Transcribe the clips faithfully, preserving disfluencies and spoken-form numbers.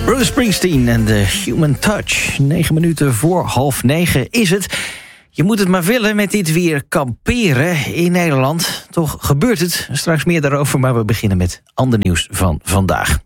Bruce Springsteen en de Human Touch. Negen minuten voor half negen is het. Je moet het maar willen met dit weer kamperen in Nederland. Toch gebeurt het. Straks meer daarover, maar we beginnen met ander nieuws van vandaag.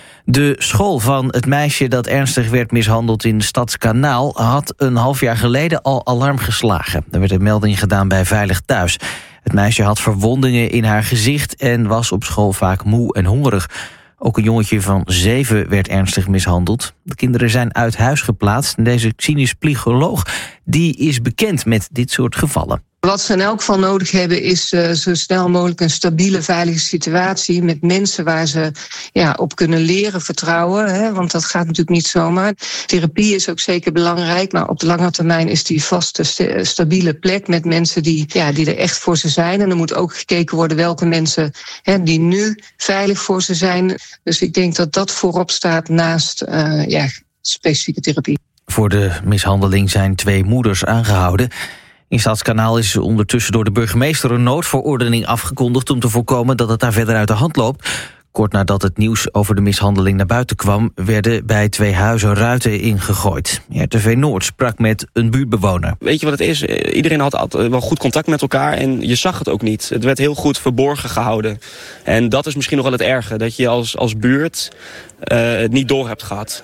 De school van het meisje dat ernstig werd mishandeld in Stadskanaal had een half jaar geleden al alarm geslagen. Er werd een melding gedaan bij Veilig Thuis. Het meisje had verwondingen in haar gezicht en was op school vaak moe en hongerig. Ook een jongetje van zeven werd ernstig mishandeld. De kinderen zijn uit huis geplaatst en deze cynische psycholoog die is bekend met dit soort gevallen. Wat ze in elk geval nodig hebben is uh, zo snel mogelijk een stabiele, veilige situatie met mensen waar ze ja, op kunnen leren vertrouwen. Hè, want dat gaat natuurlijk niet zomaar. Therapie is ook zeker belangrijk, maar op de lange termijn is die vaste, st- stabiele plek met mensen die, ja, die er echt voor ze zijn. En er moet ook gekeken worden welke mensen hè, die nu veilig voor ze zijn. Dus ik denk dat dat voorop staat naast uh, ja, specifieke therapie. Voor de mishandeling zijn twee moeders aangehouden. In Stadskanaal is ondertussen door de burgemeester een noodverordening afgekondigd om te voorkomen dat het daar verder uit de hand loopt. Kort nadat het nieuws over de mishandeling naar buiten kwam, werden bij twee huizen ruiten ingegooid. R T V Noord sprak met een buurtbewoner. Weet je wat het is? Iedereen had altijd wel goed contact met elkaar en je zag het ook niet. Het werd heel goed verborgen gehouden. En dat is misschien nog wel het erge, dat je als, als buurt uh, het niet door hebt gehad.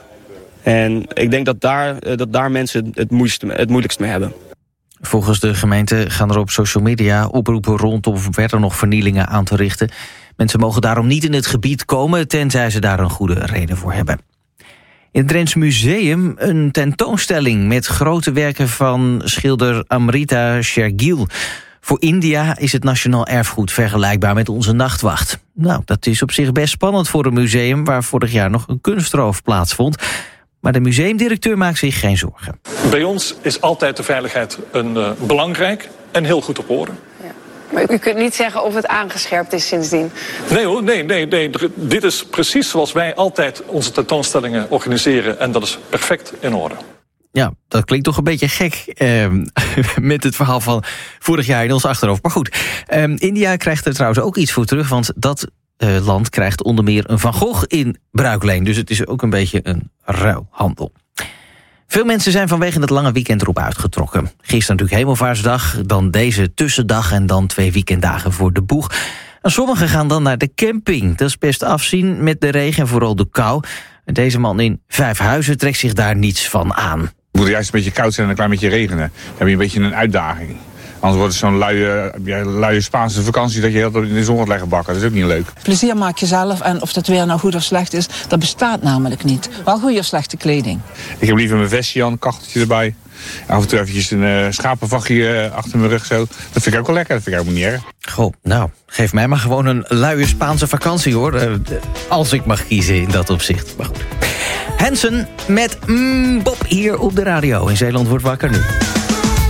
En ik denk dat daar, uh, dat daar mensen het moeilijkst, het moeilijkst mee hebben. Volgens de gemeente gaan er op social media oproepen rond om verder nog vernielingen aan te richten. Mensen mogen daarom niet in het gebied komen, tenzij ze daar een goede reden voor hebben. In het Drents Museum een tentoonstelling met grote werken van schilder Amrita Shergill. Voor India is het nationaal erfgoed vergelijkbaar met onze nachtwacht. Nou, dat is op zich best spannend voor een museum waar vorig jaar nog een kunstroof plaatsvond. Maar de museumdirecteur maakt zich geen zorgen. Bij ons is altijd de veiligheid een, uh, belangrijk en heel goed op orde. Ja. Maar u kunt niet zeggen of het aangescherpt is sindsdien? Nee hoor, nee, nee, nee. Dit is precies zoals wij altijd onze tentoonstellingen organiseren. En dat is perfect in orde. Ja, dat klinkt toch een beetje gek eh, met het verhaal van vorig jaar in ons achterhoofd. Maar goed, eh, India krijgt er trouwens ook iets voor terug, want dat Uh, land krijgt onder meer een Van Gogh in bruikleen. Dus het is ook een beetje een ruilhandel. Veel mensen zijn vanwege het lange weekend erop uitgetrokken. Gisteren natuurlijk Hemelvaartsdag, dan deze tussendag en dan twee weekenddagen voor de boeg. En sommigen gaan dan naar de camping. Dat is best afzien met de regen en vooral de kou. Deze man in Vijfhuizen trekt zich daar niets van aan. Het moet juist een beetje koud zijn en een klein beetje regenen. Dan heb je een beetje een uitdaging. Anders wordt het zo'n luie, ja, luie Spaanse vakantie dat je heel in de zon gaat leggen bakken. Dat is ook niet leuk. Plezier maak je zelf en of dat weer nou goed of slecht is, dat bestaat namelijk niet. Wel goede of slechte kleding. Ik heb liever mijn vestje aan, een kachteltje erbij. Af en toe eventjes een uh, schapenvachtje uh, achter mijn rug zo. Dat vind ik ook wel lekker, dat vind ik ook niet erg. Goh, nou, geef mij maar gewoon een luie Spaanse vakantie hoor. Uh, als ik mag kiezen in dat opzicht. Maar goed. Hansen met mm, Bob hier op de radio. In Zeeland wordt wakker nu.